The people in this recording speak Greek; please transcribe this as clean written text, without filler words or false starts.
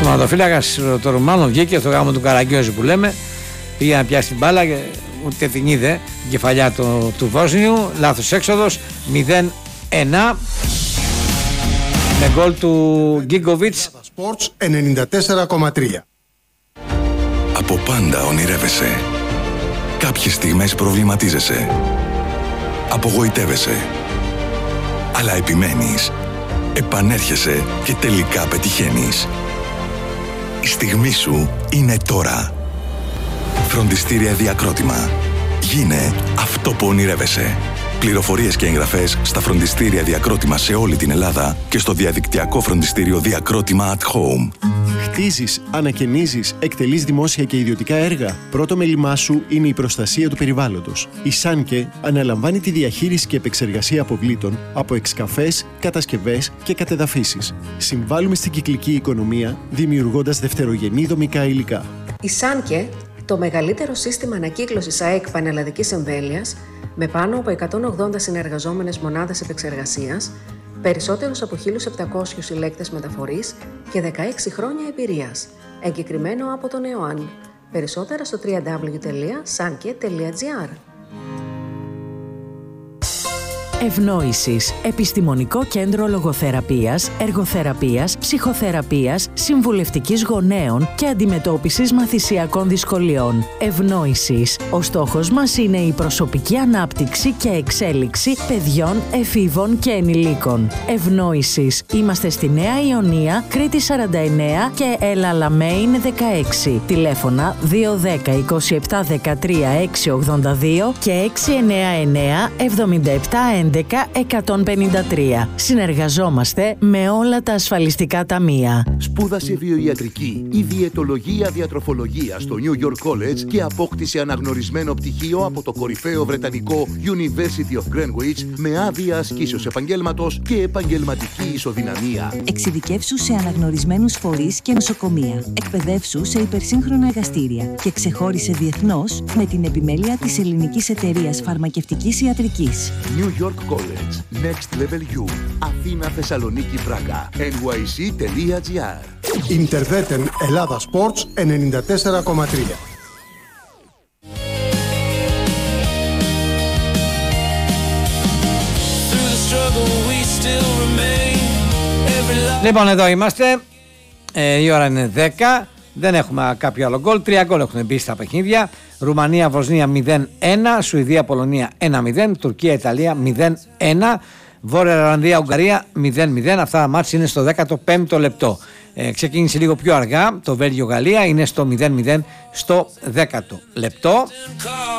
τερματοφύλακας το Ρουμάνο βγήκε στο γάμο του Καραγκιόζη που λέμε, πήγε να πιάσει την μπάλα και ούτε την είδε, την κεφαλιά του Βόσνιου. Λάθος έξοδος, 0-1 με γκολ του Γκίγκοβιτς. Sports 94,3. Από πάντα ονειρεύεσαι. Κάποιες στιγμές προβληματίζεσαι. Απογοητεύεσαι. Αλλά επιμένεις. Επανέρχεσαι και τελικά πετυχαίνεις. Η στιγμή σου είναι τώρα. Φροντιστήρια Διακρότημα. Γίνε αυτό που ονειρεύεσαι. Πληροφορίες και εγγραφές στα φροντιστήρια Διακρότημα σε όλη την Ελλάδα και στο διαδικτυακό φροντιστήριο Διακρότημα at Home. Χτίζεις, ανακαινίζεις, εκτελείς δημόσια και ιδιωτικά έργα. Πρώτο μέλημά σου είναι η προστασία του περιβάλλοντος. Η Σάνκε αναλαμβάνει τη διαχείριση και επεξεργασία αποβλήτων από εξκαφές, κατασκευές και κατεδαφίσεις. Συμβάλλουμε στην κυκλική οικονομία, δημιουργώντας δευτερογενή δομικά υλικά. Η Σάνκε, το μεγαλύτερο σύστημα ανακύκλωσης ΑΕΚ πανελλαδικής εμβέλειας, με πάνω από 180 συνεργαζόμενες μονάδες επεξεργασίας, περισσότερους από 1.700 συλλέκτες μεταφορής και 16 χρόνια εμπειρίας. Εγκεκριμένο από τον ΕΟΑΝ. Περισσότερα στο www.sanke.gr. Ευνόησης. Επιστημονικό κέντρο λογοθεραπείας, εργοθεραπείας, ψυχοθεραπείας, συμβουλευτικής γονέων και αντιμετώπισης μαθησιακών δυσκολιών. Ευνόησης. Ο στόχος μας είναι η προσωπική ανάπτυξη και εξέλιξη παιδιών, εφήβων και ενηλίκων. Ευνόησης. Είμαστε στη Νέα Ιωνία, Κρήτη 49 και Ελαλαμέιν 16. Τηλέφωνα 210 27 13 682 και 699 77 11-153. Συνεργαζόμαστε με όλα τα ασφαλιστικά ταμεία. Σπούδασε βιοιατρική ή διαιτολογία διατροφολογία στο New York College και απόκτησε αναγνωρισμένο πτυχίο από το κορυφαίο βρετανικό University of Greenwich με άδεια ασκήσεως επαγγέλματος και επαγγελματική ισοδυναμία. Εξειδικεύσου σε αναγνωρισμένους φορείς και νοσοκομεία. Εκπαιδεύσου σε υπερσύγχρονα εργαστήρια και ξεχώρισε διεθνώς με την επιμέλεια της Ελληνικής Εταιρείας Φαρμακευτικής Ιατρικής. New York College. Next Level U. Αθήνα, Θεσσαλονίκη, Πράγα. nyc.gr. Ιντερβέτεν Ελλάδα Sports 94,3. Λοιπόν, εδώ είμαστε. Η ώρα είναι 10. Δεν έχουμε κάποιο άλλο γκολ. 3 γκολ έχουν μπει στα παιχνίδια. Ρουμανία, Βοσνία 0-1. Σουηδία, Πολωνία 1-0. Τουρκία, Ιταλία 0-1. Βόρεια Ιρλανδία, Ουγγαρία 0-0. Αυτά τα μάτς είναι στο 15ο λεπτό. Ξεκίνησε λίγο πιο αργά. Το Βέλγιο, Γαλλία είναι στο 0-0 στο 10ο λεπτό.